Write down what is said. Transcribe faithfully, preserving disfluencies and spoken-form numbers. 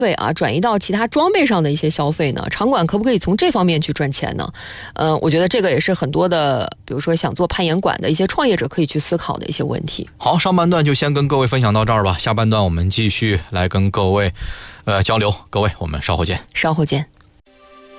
费啊转移到其他装备上的一些消费呢？场馆可不可以从这方面去赚钱呢？呃，我觉得这个也是很多的，比如说想做攀岩馆的一些创业者可以去思考的一些问题。 好，上半段就先跟各位分享到这儿吧，下半段我们继续来跟各位呃交流，各位我们稍后见。 稍后见。